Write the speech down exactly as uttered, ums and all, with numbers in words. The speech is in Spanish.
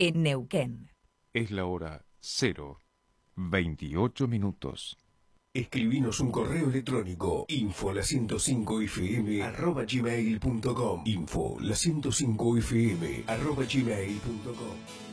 en Neuquén. Es la hora cero veintiocho minutos. Escribinos un correo electrónico info la ciento cinco fm arroba gmail punto com info la ciento cinco fm arroba gmail punto com.